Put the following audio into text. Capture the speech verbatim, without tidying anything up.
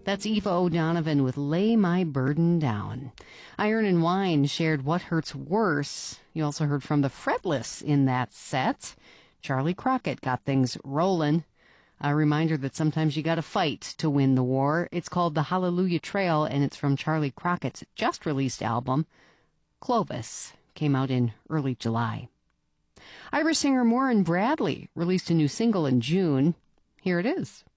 That's Eva O'Donovan with Lay My Burden Down. Iron and Wine shared What Hurts Worse. You also heard from the Fretless in that set. Charlie Crockett got things rolling. A reminder that sometimes you gotta fight to win the war. It's called The Hallelujah Trail, and it's from Charlie Crockett's just-released album, Clovis. Came out in early July. Irish singer Maureen Bradley released a new single in June. Here it is.